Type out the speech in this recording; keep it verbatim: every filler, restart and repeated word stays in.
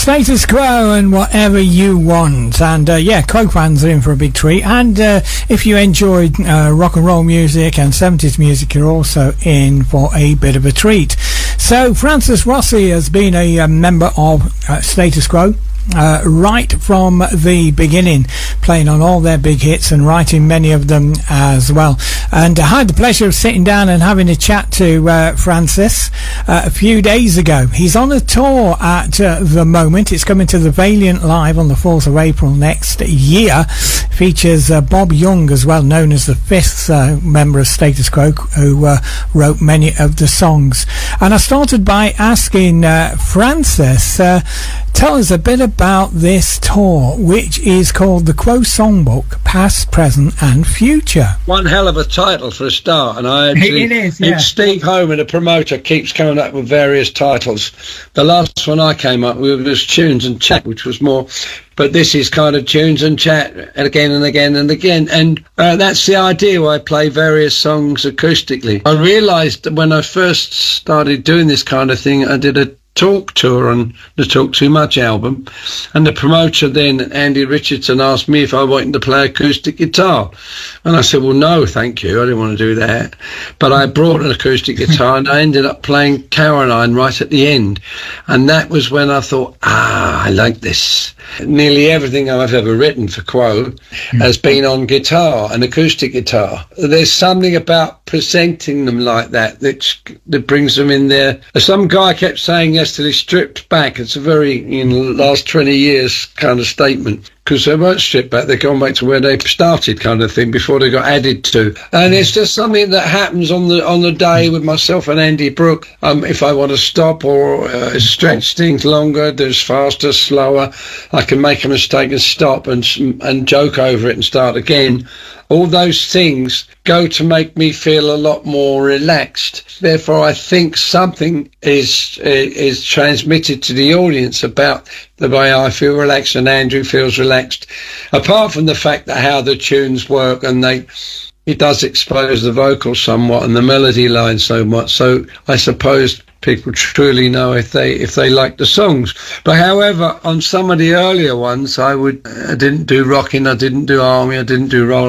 Status Quo and Whatever You Want. And uh, yeah, Quo fans are in for a big treat. And uh, if you enjoyed uh, rock and roll music and seventies music, you're also in for a bit of a treat. So Francis Rossi has been a, a member of uh, Status Quo Uh, right from the beginning, playing on all their big hits and writing many of them as well. And I had the pleasure of sitting down and having a chat to uh, Francis uh, a few days ago. He's on a tour at uh, the moment. It's coming to the Valiant Live on the fourth of April next year. Features uh, Bob Young as well, known as the fifth uh, member of Status Quo, who uh, wrote many of the songs. And I started by asking uh, Francis, uh, tell us a bit about this tour, which is called the Quo Songbook, Past, Present and Future. One hell of a title for a start, and I actually, it is, yeah. It's Steve Homan, the promoter, keeps coming up with various titles. The last one I came up with was Tunes and Chat, which was more, but this is kind of Tunes and Chat again and again and again, and uh, that's the idea why I play various songs acoustically. I realised that when I first started doing this kind of thing, I did a Talk tour on the Talk Too Much album, and the promoter then, Andy Richardson, asked me if I wanted to play acoustic guitar, and I said, well, no thank you, I didn't want to do that. But I brought an acoustic guitar and I ended up playing Caroline right at the end, and that was when I thought, ah, I like this. Nearly everything I've ever written for Quo has been on guitar, an acoustic guitar. There's something about presenting them like that that, that brings them in there. Some guy kept saying yesterday, stripped back. It's a very, in the last twenty years kind of statement, because they weren't stripped back, they're going back to where they started kind of thing before they got added to. And it's just something that happens on the on the day with myself and Andy Brook. Um, if I want to stop or uh, stretch things longer, there's faster, slower, I can make a mistake and stop and and joke over it and start again. All those things go to make me feel a lot more relaxed. Therefore, I think something is is transmitted to the audience about the way I feel relaxed and Andrew feels relaxed. Apart from the fact that how the tunes work, and they it does expose the vocal somewhat and the melody line so much. So I suppose people truly know if they if they like the songs. But however, on some of the earlier ones, I would I didn't do Rockin', I didn't do Army, I didn't do Roll